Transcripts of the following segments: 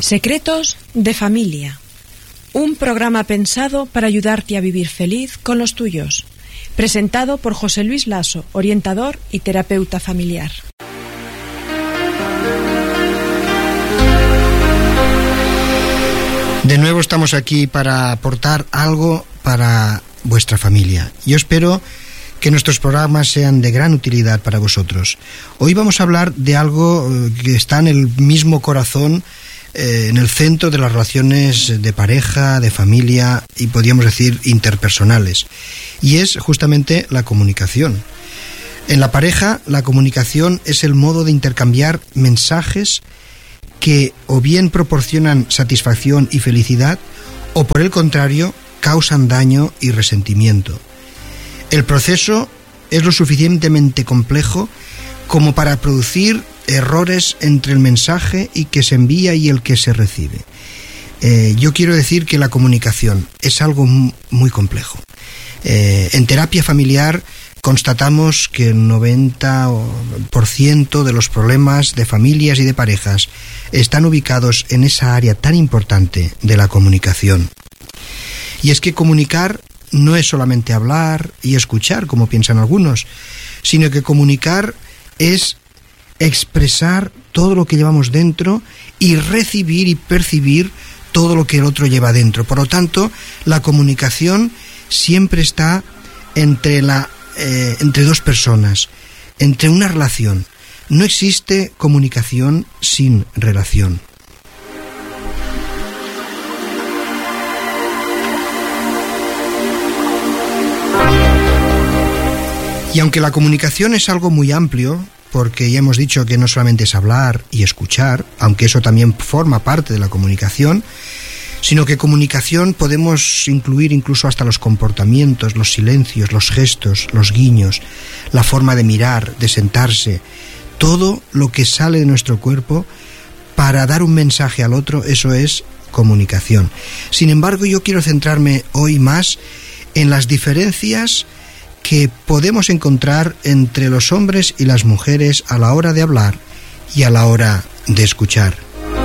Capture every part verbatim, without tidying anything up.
Secretos de familia. Un programa pensado para ayudarte a vivir feliz con los tuyos. Presentado por José Luis Lasso, orientador y terapeuta familiar. De nuevo estamos aquí para aportar algo para vuestra familia. Yo espero que nuestros programas sean de gran utilidad para vosotros. Hoy vamos a hablar de algo que está en el mismo corazón, eh, en el centro de las relaciones de pareja, de familia y podríamos decir interpersonales. Y es justamente la comunicación. En la pareja, la comunicación es el modo de intercambiar mensajes que o bien proporcionan satisfacción y felicidad o por el contrario causan daño y resentimiento. El proceso es lo suficientemente complejo como para producir errores entre el mensaje y que se envía y el que se recibe. Eh, yo quiero decir que la comunicación es algo muy complejo. Eh, en terapia familiar constatamos que el noventa por ciento de los problemas de familias y de parejas están ubicados en esa área tan importante de la comunicación. Y es que comunicar no es solamente hablar y escuchar, como piensan algunos, sino que comunicar es expresar todo lo que llevamos dentro y recibir y percibir todo lo que el otro lleva dentro. Por lo tanto, la comunicación siempre está entre, la, eh, entre dos personas, entre una relación. No existe comunicación sin relación. Y aunque la comunicación es algo muy amplio, porque ya hemos dicho que no solamente es hablar y escuchar, aunque eso también forma parte de la comunicación, sino que comunicación podemos incluir incluso hasta los comportamientos, los silencios, los gestos, los guiños, la forma de mirar, de sentarse, todo lo que sale de nuestro cuerpo para dar un mensaje al otro, eso es comunicación. Sin embargo, yo quiero centrarme hoy más en las diferencias que podemos encontrar entre los hombres y las mujeres a la hora de hablar y a la hora de escuchar.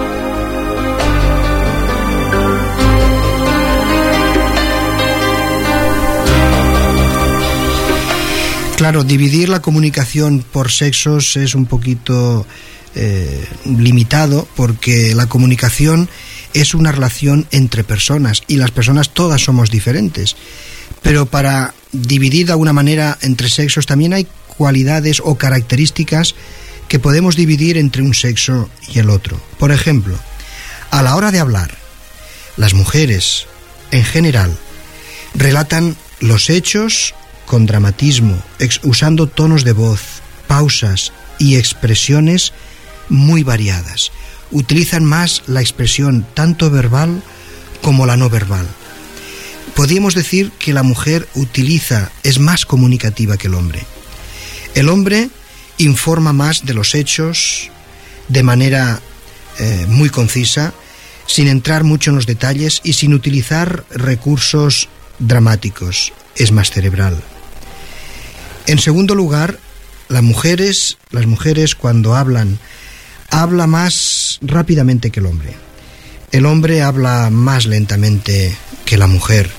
Claro, dividir la comunicación por sexos es un poquito eh, limitado porque la comunicación es una relación entre personas y las personas todas somos diferentes. Pero para dividir de alguna manera entre sexos también hay cualidades o características que podemos dividir entre un sexo y el otro. Por ejemplo, a la hora de hablar, las mujeres, en general, relatan los hechos con dramatismo, ex- usando tonos de voz, pausas y expresiones muy variadas. Utilizan más la expresión tanto verbal como la no verbal. Podríamos decir que la mujer utiliza, es más comunicativa que el hombre. El hombre informa más de los hechos de manera eh, muy concisa, sin entrar mucho en los detalles y sin utilizar recursos dramáticos. Es más cerebral. En segundo lugar, las mujeres, las mujeres cuando hablan, habla más rápidamente que el hombre. El hombre habla más lentamente que la mujer.